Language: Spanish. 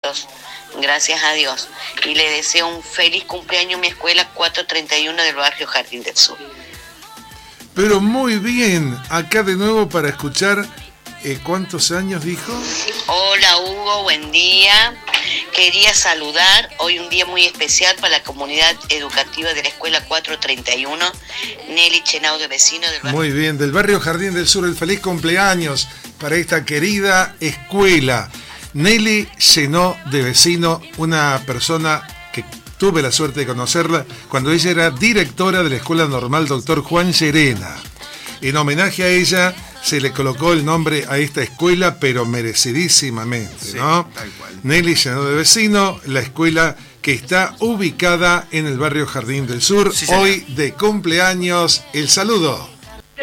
nietos, gracias a Dios. Y le deseo un feliz cumpleaños a mi escuela 431 del barrio Jardín del Sur. Pero muy bien, acá de nuevo para escuchar, ¿cuántos años dijo? Hola Hugo, buen día. Quería saludar, hoy un día muy especial para la comunidad educativa de la escuela 431, Nelly Chenau de vecino del barrio. Muy bien, del barrio Jardín del Sur, el feliz cumpleaños para esta querida escuela. Nelly Chenau de vecino, una persona que tuve la suerte de conocerla cuando ella era directora de la Escuela Normal Dr. Juan Llerena. En homenaje a ella se le colocó el nombre a esta escuela, pero merecidísimamente, ¿no? Sí, tal cual. Nelly Chenau de vecino, la escuela que está ubicada en el barrio Jardín del Sur. Sí, señor. Hoy de cumpleaños, el saludo.